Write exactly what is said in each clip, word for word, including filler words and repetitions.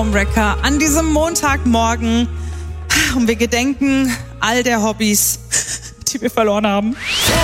Wrecker an diesem Montagmorgen und wir gedenken all der Hobbys, die wir verloren haben.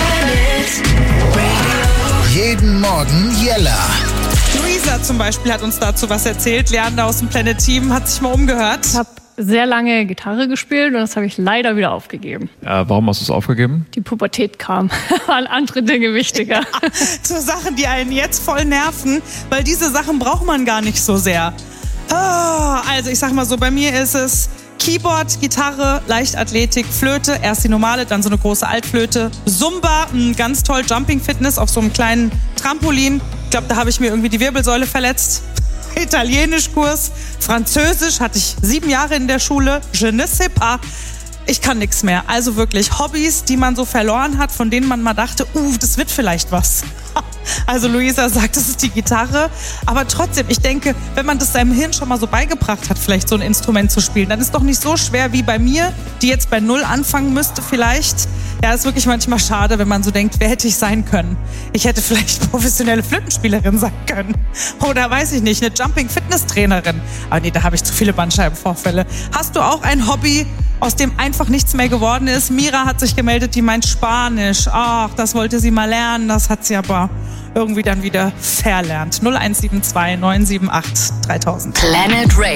Jeden Morgen Jella. Luisa zum Beispiel hat uns dazu was erzählt. Leander aus dem Planet Team hat sich mal umgehört. Ich habe sehr lange Gitarre gespielt und das habe ich leider wieder aufgegeben. Ja, warum hast du es aufgegeben? Die Pubertät kam. Waren andere Dinge wichtiger. Ja, so Sachen, die einen jetzt voll nerven, weil diese Sachen braucht man gar nicht so sehr. Oh, also ich sag mal so, bei mir ist es Keyboard, Gitarre, Leichtathletik, Flöte, erst die normale, dann so eine große Altflöte, Zumba, ganz toll, Jumping Fitness auf so einem kleinen Trampolin. Ich glaube, da habe ich mir irgendwie die Wirbelsäule verletzt. Italienischkurs, Französisch hatte ich sieben Jahre in der Schule. Je ne sais pas. Ich kann nichts mehr. Also wirklich Hobbys, die man so verloren hat, von denen man mal dachte, uh, das wird vielleicht was. Also Luisa sagt, das ist die Gitarre. Aber trotzdem, ich denke, wenn man das seinem Hirn schon mal so beigebracht hat, vielleicht so ein Instrument zu spielen, dann ist doch nicht so schwer wie bei mir, die jetzt bei Null anfangen müsste vielleicht. Ja, ist wirklich manchmal schade, wenn man so denkt, wer hätte ich sein können? Ich hätte vielleicht professionelle Flötenspielerin sein können. Oder weiß ich nicht, eine Jumping-Fitness-Trainerin. Aber nee, da habe ich zu viele Bandscheibenvorfälle. Hast du auch ein Hobby, aus dem einfach nichts mehr geworden ist? Mira hat sich gemeldet, die meint Spanisch. Ach, das wollte sie mal lernen, das hat sie aber irgendwie dann wieder verlernt. null eins sieben zwei neun sieben acht dreitausend. Planet Radio.